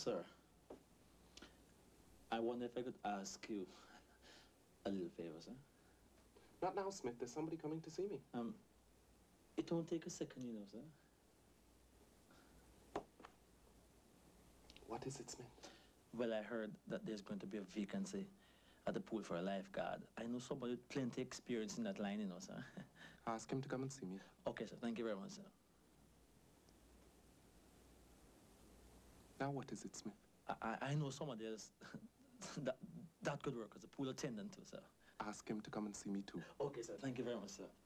Sir, I wonder if I could ask you a little favor, sir. Not now, Smith. There's somebody coming to see me. It won't take a second, you know, sir. What is it, Smith? Well, I heard that there's going to be a vacancy at the pool for a lifeguard. I know somebody with plenty experience in that line, you know, sir. Ask him to come and see me. Okay, sir. Thank you very much, sir. Now what is it, Smith? I know somebody else that could work as a pool attendant too, sir. Ask him to come and see me too. Okay, sir. Thank you very much, sir.